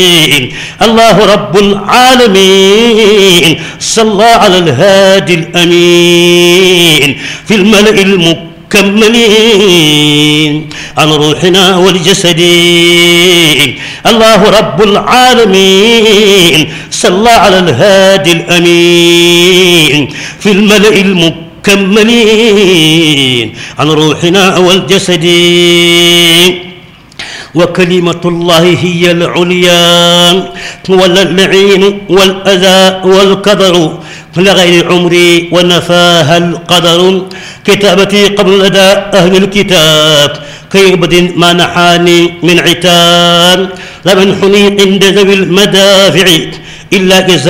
الله رب العالمين صلى على الهادي الأمين في الملأ المكملين عن روحنا والجسد. الله رب العالمين صلى على الهادي الأمين في الملأ المكملين عن روحنا والجسد. وكلمة الله هي العليا ولا اللعين والأذى والقدر لغير عمري ونفاها القدر. كتابتي قبل لدى أهل الكتاب كيبد ما نحاني من عتاب. لمنحني عند ذوي المدافع إلا جزاء